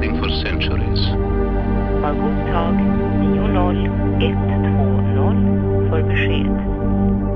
broadcasting for centuries. Var god tag 90120 för besked.